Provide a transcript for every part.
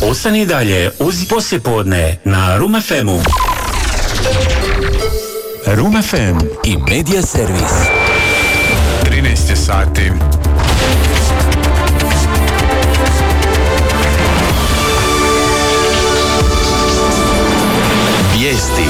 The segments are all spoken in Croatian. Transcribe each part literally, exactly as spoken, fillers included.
Ostani dalje uz poslijepodne na Room F M-u. Room F M i Media Servis. trinaest je sati. Vijesti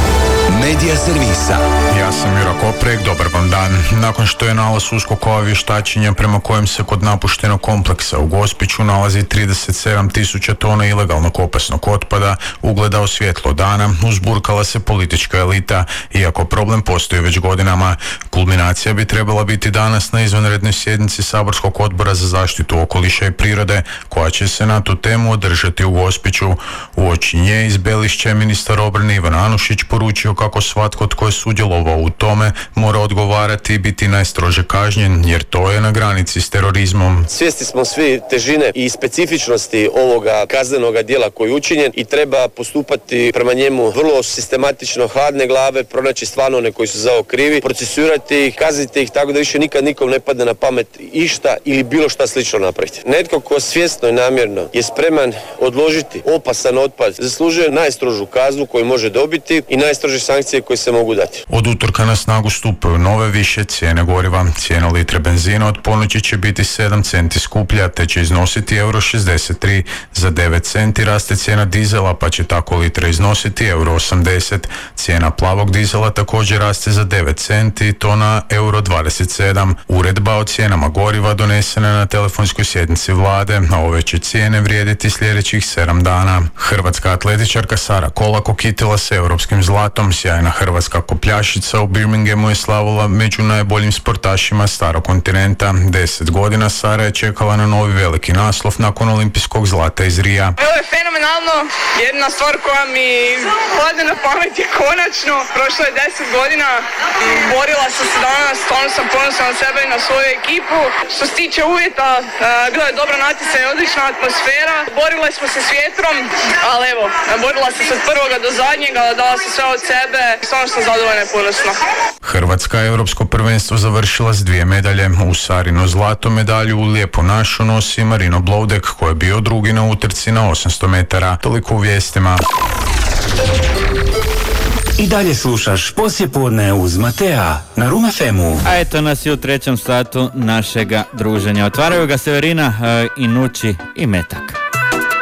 Media Servisa. Ja sam Jura Koprek, dobar vam dan. Nakon što je nalaz USKOK-ova vještačenja prema kojem se kod napuštenog kompleksa u Gospiću nalazi trideset sedam tisuća tona ilegalnog opasnog otpada ugledao svjetlo dana, uzburkala se politička elita. Iako problem postoji već godinama, kulminacija bi trebala biti danas na izvanrednoj sjednici Saborskog odbora za zaštitu okoliša i prirode, koja će se na tu temu održati u Gospiću. Uoči nje iz Belišća je ministar obrane Ivan Anušić poručio kako svatko tko je sudjelovao u tome mora odgovarati i biti najstrože kažnjen, jer to je na granici s terorizmom. Svjesni smo svi težine i specifičnosti ovoga kaznenoga djela koji je učinjen i treba postupati prema njemu vrlo sistematično, hladne glave, pronaći stvarno one koji su za ovo krivi, procesuirati ih, kazniti ih tako da više nikad nikom ne padne na pamet išta ili bilo šta slično napraviti. Netko ko svjesno i namjerno je spreman odložiti opasan otpad zaslužuje najstrožu kaznu koju može dobiti i najstrože sankcije koje se mogu dati. Od utorka na snagu stupaju nove više cijene goriva. Cijena litre benzina od ponoći će biti sedam centi skuplja, te će iznositi euro šezdeset tri. Za devet centi raste cijena dizela, pa će tako litra iznositi euro osamdeset. Cijena plavog dizela također raste za devet centi, to na euro dvadeset sedam. Uredba o cijenama goriva donesena na telefonskoj sjednici vlade, a ove će cijene vrijediti sljedećih sedam dana. Hrvatska atletičarka Sara Kolak okitila se europskim zlatom. Sjajna hrvatska kopljašica u Birminghamu je slavila među najboljim sportašima starog kontinenta. Deset godina Sara je čekala na novi veliki naslov nakon olimpijskog zlata iz Rija. Ovo je fenomenalno. Jedna stvar koja mi padne na pamet je konačno. Prošlo je deset godina. Borila sam se danas, stvarno sam ponosna na sebe i na svoju ekipu. Što se tiče uvjeta, bilo je dobro natjecanje, odlična atmosfera. Borile smo se s vjetrom, ali evo, borila sam se od prvoga do zadnjega, dala sam sve od sebe. Stvarno sam zadovoljna i ponosna. Hrvatska je europsko prvenstvo završila s dvije medalje. U Sarinu zlato medalju u Lijepu našu nosi Marino Bloudek, koji je bio drugi na utrci na osamsto metara. Toliko u vijestima. I dalje slušaš poslijepodne uz Matea na Room F M-u. A eto nas i u trećem satu našega druženja. Otvaraju ga Severina e, i Nući i Metak.